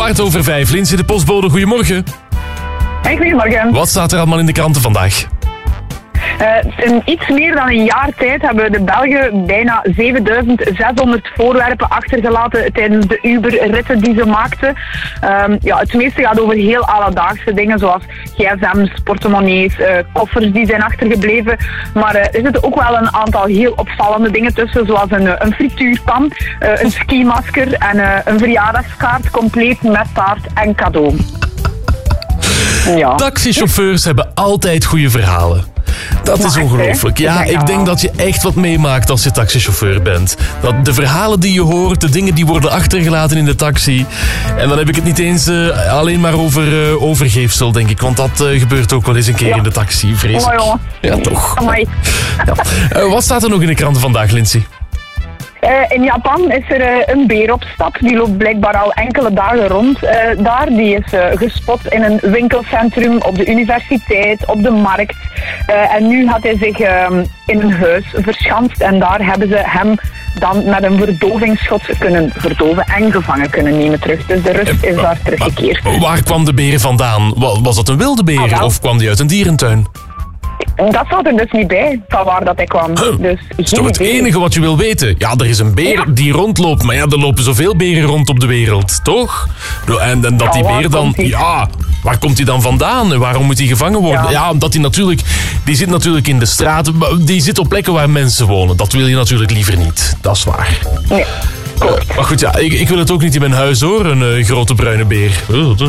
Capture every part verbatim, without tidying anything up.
Kwart over vijf. Lindsay de Postbode, goedemorgen. Hey, goedemorgen. Wat staat er allemaal in de kranten vandaag? Uh, in iets meer dan een jaar tijd hebben de Belgen bijna zevenduizend zeshonderd voorwerpen achtergelaten tijdens de Uber-ritten die ze maakten. Um, ja, het meeste gaat over heel alledaagse dingen zoals gsm's, portemonnees, uh, koffers die zijn achtergebleven. Maar uh, er zitten ook wel een aantal heel opvallende dingen tussen, zoals een, een frituurpan, uh, een skimasker en uh, een verjaardagskaart compleet met taart en cadeau. Ja. Taxichauffeurs hebben altijd goede verhalen. Dat is Maar ongelooflijk. echt, Ja, hè? ik denk dat je echt wat meemaakt als je taxichauffeur bent. Dat de verhalen die je hoort, de dingen die worden achtergelaten in de taxi. En dan heb ik het niet eens uh, alleen maar over uh, overgeefsel, denk ik. Want dat uh, gebeurt ook wel eens een keer Ja. in de taxi, vrees Oh, ik. jongen. Ja, toch. Amai. Ja. Uh, wat staat er nog in de kranten vandaag, Lindsay? Uh, in Japan is er uh, een beer op stap. Die loopt blijkbaar al enkele dagen rond uh, daar. Die is uh, gespot in een winkelcentrum, op de universiteit, op de markt. Uh, en nu had hij zich uh, in een huis verschanst. En daar hebben ze hem dan met een verdovingsschot kunnen verdoven en gevangen kunnen nemen terug. Dus de rust is daar teruggekeerd. Maar waar kwam de beer vandaan? Wa- Was dat een wilde beer Ah, wel. of kwam die uit een dierentuin? Dat staat er dus niet bij, van waar dat hij kwam. Huh, Dus Dat is toch geen het idee. enige wat je wil weten? Ja, er is een beer Ja. die rondloopt. Maar ja, er lopen zoveel beren rond op de wereld, toch? En, en dat die Ja, waar beer dan... komt die? Ja, waar komt hij dan vandaan? En waarom moet hij gevangen worden? Ja, Ja. omdat hij natuurlijk... Die zit natuurlijk in de straten. maar Die zit op plekken waar mensen wonen. Dat wil je natuurlijk liever niet. Dat is waar. Nee. Uh, maar goed, ja, ik, ik wil het ook niet in mijn huis hoor, een uh, grote bruine beer.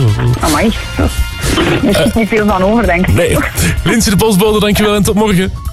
Amai. Er is niet veel van over, denk ik. Nee. Lindsay de Postbode, dankjewel en tot morgen.